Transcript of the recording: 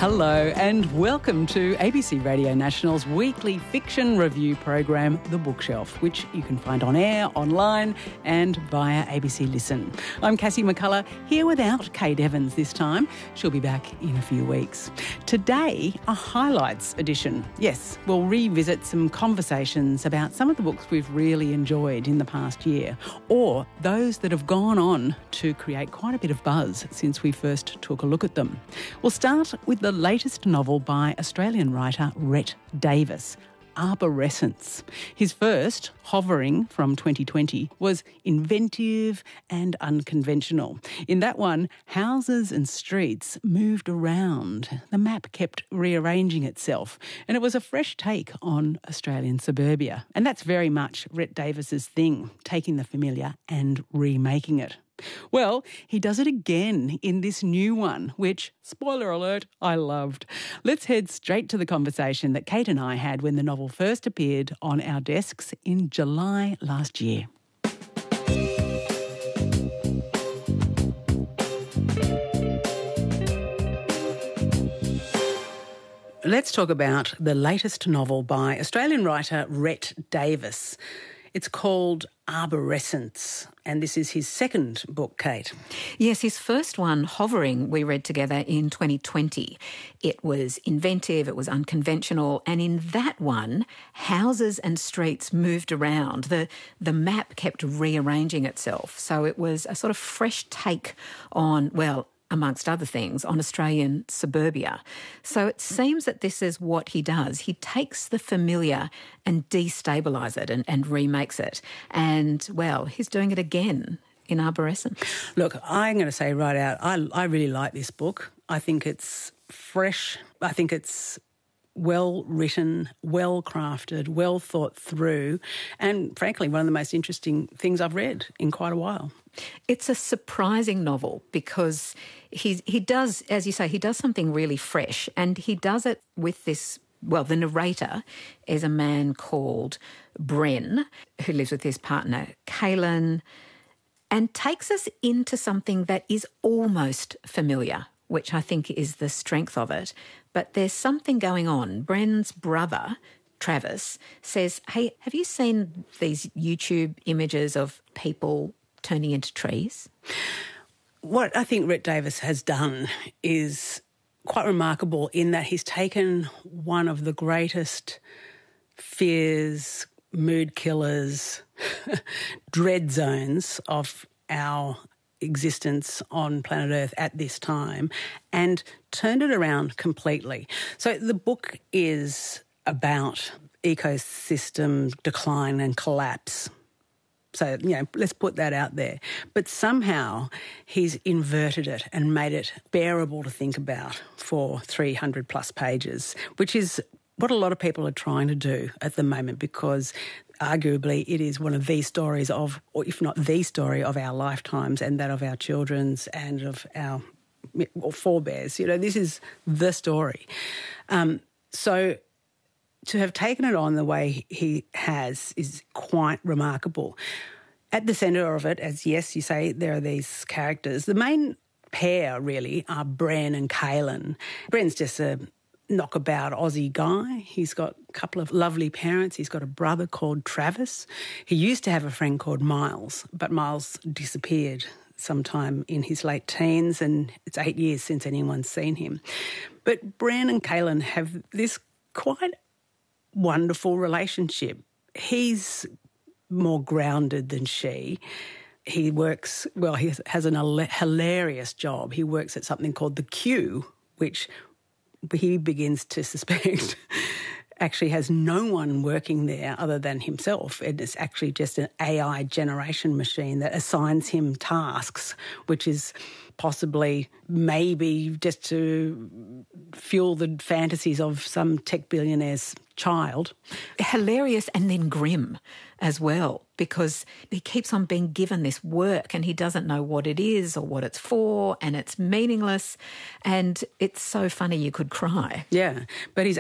Hello and welcome to ABC Radio National's weekly fiction review program, The Bookshelf, which you can find on air, online and via ABC Listen. I'm Cassie McCullough, here without Kate Evans this time. She'll be back in a few weeks. Today, a highlights edition. Yes, we'll revisit some conversations about some of the books we've really enjoyed in the past year, or those that have gone on to create quite a bit of buzz since we first took a look at them. We'll start with the latest novel by Australian writer Rhett Davis, Arborescence. His first, Hovering, from 2020, was inventive and unconventional. In that one, houses and streets moved around. The map kept rearranging itself, and it was a fresh take on Australian suburbia. And that's very much Rhett Davis's thing, taking the familiar and remaking it. Well, he does it again in this new one, which, spoiler alert, I loved. Let's head straight to the conversation that Kate and I had when the novel first appeared on our desks in July last year. Let's talk about the latest novel by Australian writer Rhett Davis. It's called Arborescence, and this is his second book, Kate. Yes, his first one, Hovering, we read together in 2020. It was inventive, it was unconventional, and in that one, houses and streets moved around. The map kept rearranging itself, so it was a sort of fresh take on, well, amongst other things, on Australian suburbia. So it seems that this is what he does. He takes the familiar and destabilises it and remakes it. And, well, he's doing it again in Arborescence. Look, I'm going to say right out, I really like this book. I think it's fresh. I think it's well written, well crafted, well thought through, and frankly, one of the most interesting things I've read in quite a while. It's a surprising novel because he does, as you say, he does something really fresh, and he does it with this. Well, the narrator is a man called Bren, who lives with his partner, Kaylin, and takes us into something that is almost familiar, which I think is the strength of it. But there's something going on. Bren's brother, Travis, says, hey, have you seen these YouTube images of people turning into trees? What I think Rhett Davis has done is quite remarkable in that he's taken one of the greatest fears, mood killers, dread zones of our existence on planet Earth at this time and turned it around completely. So the book is about ecosystem decline and collapse. So, let's put that out there. But somehow he's inverted it and made it bearable to think about for 300 plus pages, which is what a lot of people are trying to do at the moment because arguably it is one of the stories of, or if not the story of our lifetimes and that of our children's and of our forebears. This is the story. So to have taken it on the way he has is quite remarkable. At the centre of it, as yes, you say, there are these characters. The main pair really are Bren and Kaylin. Bren's just a knockabout Aussie guy. He's got a couple of lovely parents. He's got a brother called Travis. He used to have a friend called Miles, but Miles disappeared sometime in his late teens, and it's 8 years since anyone's seen him. But Bren and Kaylin have this quite wonderful relationship. He's more grounded than she. He works, well, he has an hilarious job. He works at something called The Queue, which he begins to suspect actually has no one working there other than himself. And it's actually just an AI generation machine that assigns him tasks, which is possibly maybe just to fuel the fantasies of some tech billionaire's child. Hilarious and then grim as well, because he keeps on being given this work and he doesn't know what it is or what it's for, and it's meaningless, and it's so funny you could cry. Yeah, but he's